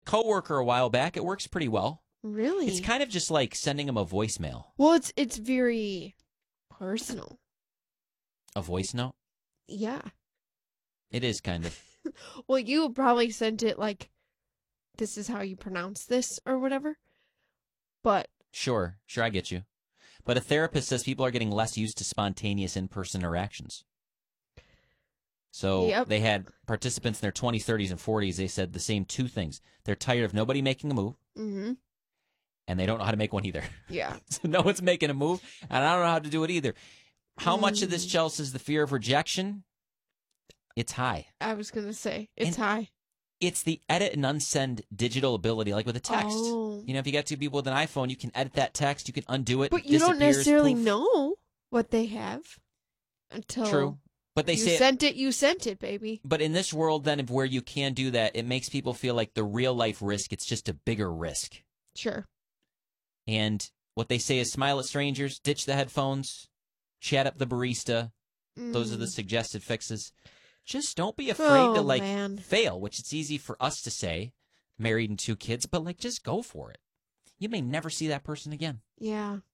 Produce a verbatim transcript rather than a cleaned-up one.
coworker a while back. It works pretty well. Really? It's kind of just like sending them a voicemail. Well, it's it's very personal. A voice note? Yeah. It is kind of. Well, you probably sent it like, this is how you pronounce this or whatever. But. Sure. Sure, I get you. But a therapist says people are getting less used to spontaneous in-person interactions. So Yep. they had participants in their twenties, thirties, and forties. They said the same two things. They're tired of nobody making a move, Mm-hmm. and they don't know how to make one either. Yeah. So no one's making a move, and I don't know how to do it either. How Mm. much of this, Chelsea, is the fear of rejection? It's high. I was going to say, it's And high. It's the edit and unsend digital ability, like with a text. Oh. You know, if you got two people with an iPhone, you can edit that text, you can undo it. But it you don't disappears, necessarily poof. know what they have until True. But they you say it- sent it, you sent it, baby. But in this world, then, of where you can do that, it makes people feel like the real life risk, it's just a bigger risk. Sure. And what they say is smile at strangers, ditch the headphones, chat up the barista. Those are the Mm. suggested fixes. Just don't be afraid to, Oh, like, man. fail, which it's easy for us to say, married and two kids, but, like, just go for it. You may never see that person again. Yeah.